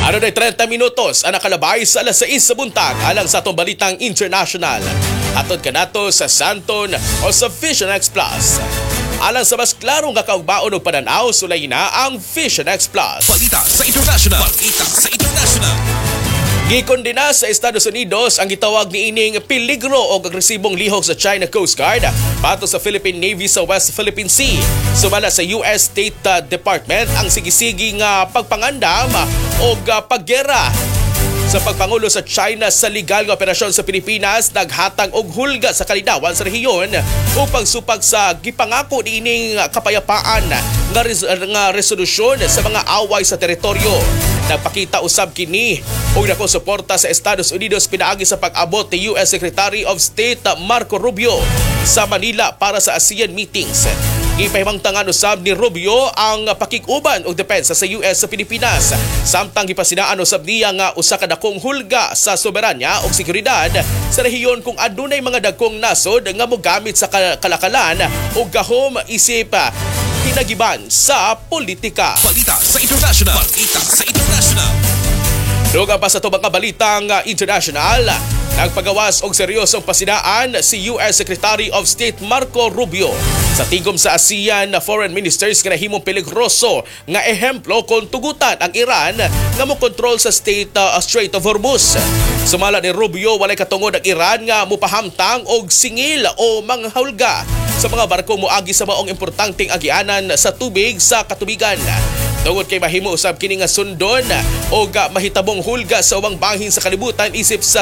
Ano na 30 minutos ang nakalabay sa alas 6 sa buntag alang sa atong balitang international. Atod ka nato sa Santon o sa Vision X Plus. Alang sa mas klarong kakaugbaon o pananaw, sulay na ang Vision X Plus. Balita sa international. Balita sa international. Gikondena sa Estados Unidos ang gitawag ni ining peligro o agresibong lihok sa China Coast Guard pato sa Philippine Navy sa West Philippine Sea. Sumala sa US State Department ang sigisigi nga pagpangandam o paggera sa pagpangulo sa China sa legal nga operasyon sa Pilipinas, naghatag og hulga sa kalinawan sa rehiyon upang supag sa gipangako niining kapayapaan nga resolusyon sa mga away sa teritoryo. Nagpakita usab kini og dako suporta sa Estados Unidos pinaagi sa pag-abot ni US Secretary of State Marco Rubio sa Manila para sa ASEAN meetings. Ipahimangtangan usab ni Rubio ang pakig-uban og depensa sa US sa Pilipinas. Samtang gipasinaan usab niya nga usa ka dakong hulga sa soberanya ug seguridad sa rehiyon kung adunay mga dagkong nasod nga mogamit sa kalakalan ug gahom isip hinagiban sa politika. Balita sa international. Balita sa international. Dugang pa sa ito mga balitang international, nagpagawas og seryosong pasinaan si US Secretary of State Marco Rubio sa tigom sa ASEAN Foreign Ministers nga nahimong peligroso nga ehemplo kung tugutan ang Iran nga mokontrol sa Strait of Hormuz. Sumala ni Rubio, walay katungod ang Iran nga mupahamtang og singil o manghulga sa mga barko moagi sa maong importanteng agianan sa tubig sa katubigan. Tungod kay mahimo usab kini nga sundon o mahitabong hulga sa ubang banghin sa kalibutan isip sa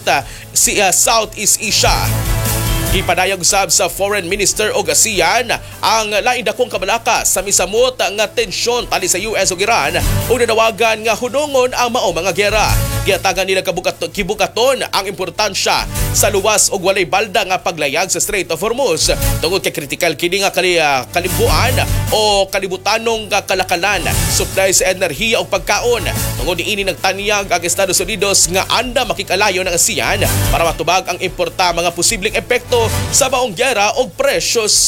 Southeast Asia. Ipadayag usab sa Foreign Minister og ASEAN ang lain dakong kabalakas sa misamot nga tensyon tali sa US ug Iran ug nanawagan nga hunongon ang mao mga gera. Giatagan nila kibukaton ang importansya sa luwas ug walay balda nga paglayag sa Strait of Hormuz tungod kay kritikal kini nga kalibuan o kalibutanong kalakalan, supply sa enerhiya ug pagkaon. Tungod niini nagtanyag ang Estados Unidos nga anda makikalayo ng ASEAN para matubag ang importa mga posibleng epekto sa maong gera o presyo sa